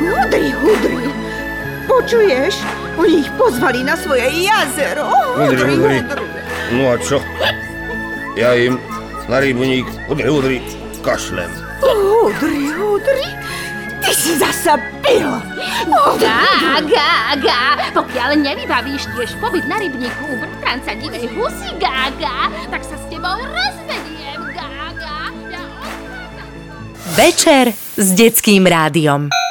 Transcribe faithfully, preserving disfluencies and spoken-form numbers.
Hudri, hudri. Počuješ? Oni ich pozvali na svoje jazero. Hudri, hudri. No a čo? Ja im na rybník hudri, hudri kašlem. Hudri, hudri. Ty si zasa pil. Gá, gá, gá. Pokiaľ nevybavíš tiež pobyt na rybníku u bratranca divej husy, gá, gá, tak sa s tebou rozvediem, gá, gá. Ja... Večer s Detským rádiom.